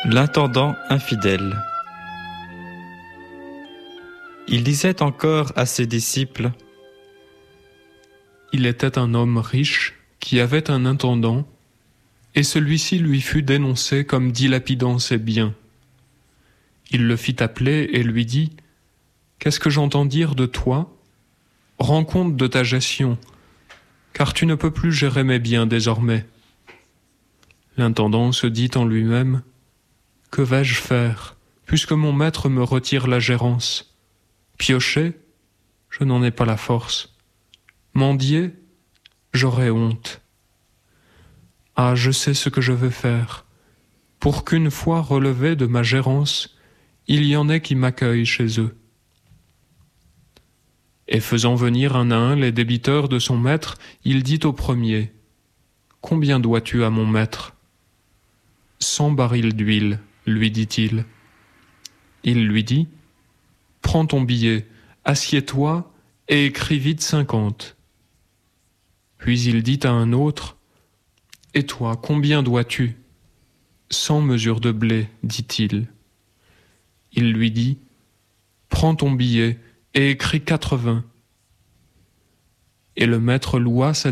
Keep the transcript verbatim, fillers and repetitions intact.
L'intendant infidèle. Il disait encore à ses disciples : Il était un homme riche qui avait un intendant, et celui-ci lui fut dénoncé comme dilapidant ses biens. Il le fit appeler et lui dit : Qu'est-ce que j'entends dire de toi ? Rends compte de ta gestion, car tu ne peux plus gérer mes biens désormais. L'intendant se dit en lui-même : Que vais-je faire, puisque mon maître me retire la gérance ? Piocher ? Je n'en ai pas la force. Mendier ? J'aurais honte. Ah, je sais ce que je vais faire. Pour qu'une fois relevé de ma gérance, il y en ait qui m'accueillent chez eux. Et faisant venir un à un les débiteurs de son maître, il dit au premier : Combien dois-tu à mon maître ? Cent barils d'huile, lui dit-il. Il lui dit : Prends ton billet, assieds-toi et écris vite cinquante. Puis il dit à un autre : Et toi, combien dois-tu ? Cent mesures de blé, dit-il. Il lui dit : Prends ton billet et écris quatre-vingts. Et le maître loua sa